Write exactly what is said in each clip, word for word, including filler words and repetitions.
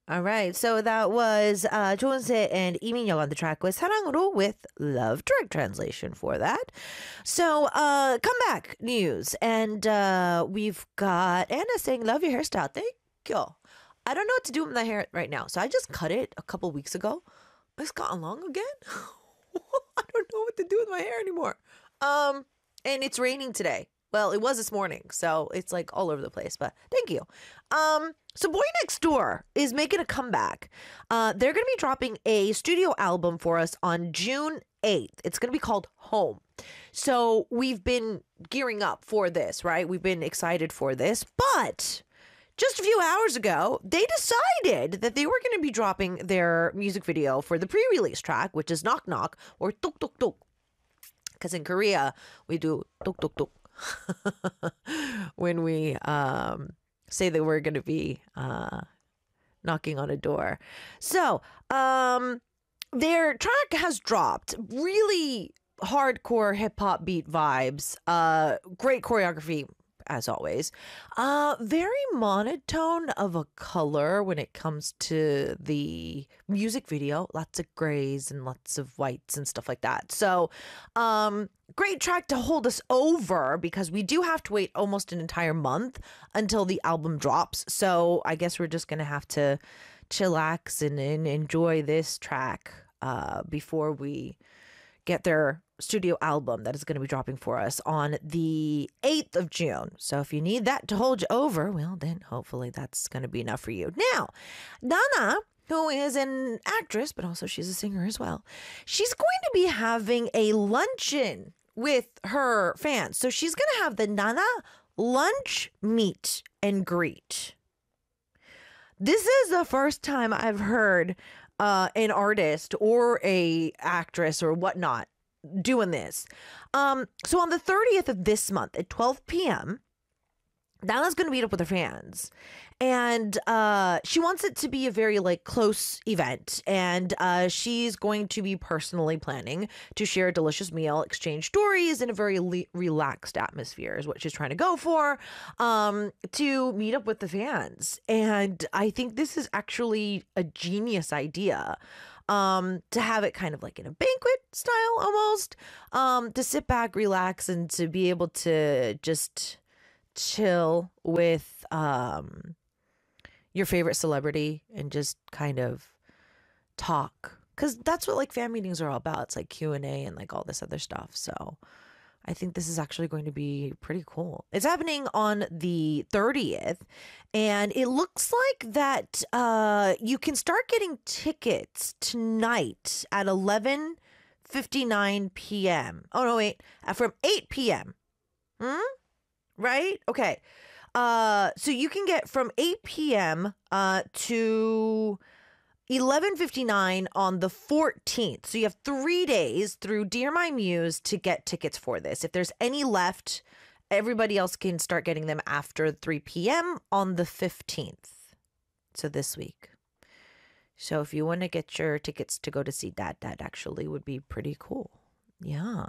All right, so that was uh, Chonse and Lee Min-young on the track with 사랑으로 with love, direct translation for that. So, uh, comeback news, and uh, we've got Anna saying, "Love your hairstyle." Thank you. I don't know what to do with my hair right now, so I just cut it a couple weeks ago. It's gotten long again. I don't know what to do with my hair anymore. Um, and it's raining today. Well, it was this morning, so it's like all over the place, but thank you. Um, so Boy Next Door is making a comeback. Uh, they're going to be dropping a studio album for us on June eighth. It's going to be called Home. So we've been gearing up for this, right? We've been excited for this, but just a few hours ago, they decided that they were going to be dropping their music video for the pre-release track, which is Knock Knock or Tuk Tuk Tuk. Because in Korea, we do Tuk Tuk Tuk when we um, say that we're going to be uh, knocking on a door. So um, their track has dropped. Really hardcore hip-hop beat vibes. Uh, great choreography, as always. Uh, very monotone of a color when it comes to the music video. Lots of grays and lots of whites and stuff like that. So, um, great track to hold us over because we do have to wait almost an entire month until the album drops. So I guess we're just going to have to chillax and, and enjoy this track uh, before we get their studio album that is going to be dropping for us on the eighth of June. So if you need that to hold you over, well, then hopefully that's going to be enough for you. Now, Nana, who is an actress, but also she's a singer as well, she's going to be having a luncheon with her fans. So she's going to have the Nana lunch meet and greet. This is the first time I've heard uh, an artist or a actress or whatnot doing this. Um, so on the thirtieth of this month at twelve p.m., Nana's going to meet up with her fans. And uh, she wants it to be a very like close event. And uh, she's going to be personally planning to share a delicious meal, exchange stories in a very le- relaxed atmosphere is what she's trying to go for, um, to meet up with the fans. And I think this is actually a genius idea. Um, to have it kind of like in a banquet style almost, um, to sit back, relax, and to be able to just chill with um, your favorite celebrity and just kind of talk. Because that's what like fan meetings are all about. It's like Q and A and like all this other stuff. So I think this is actually going to be pretty cool. It's happening on the thirtieth, and it looks like that uh, you can start getting tickets tonight at eleven fifty-nine p.m. Oh, no, wait, uh, from eight p.m. Hmm? Right? Okay. Uh, so you can get from eight p.m. Uh, to eleven fifty-nine on the fourteenth. So you have three days through Dear My Muse to get tickets for this. If there's any left, everybody else can start getting them after three p.m. on the fifteenth. So this week. So if you want to get your tickets to go to see that, that actually would be pretty cool. Yeah.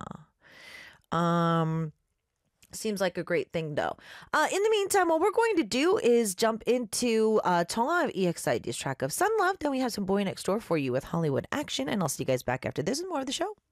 Um... Seems like a great thing, though. Uh, in the meantime, what we're going to do is jump into uh, Tonga of E X I D's track of Sun Love. Then we have some Boy Next Door for you with Hollywood Action. And I'll see you guys back after this and more of the show.